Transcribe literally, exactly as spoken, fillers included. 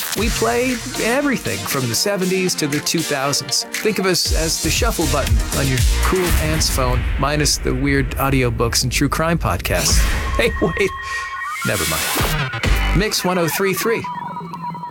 We play everything from the seventies to the two thousands. Think of us as the shuffle button on your cool aunt's phone, minus the weird audiobooks and true crime podcasts. Hey, wait. Never mind. Mix one oh three point three.